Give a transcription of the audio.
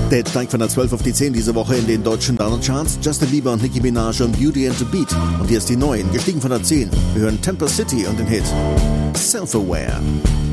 Der steigt von der 12 auf die 10 diese Woche in den deutschen Charts. Justin Bieber und Nicki Minaj und Beauty and the Beat. Und hier ist die neuen, gestiegen von der 10. Wir hören Temper City und den Hit Self-Aware.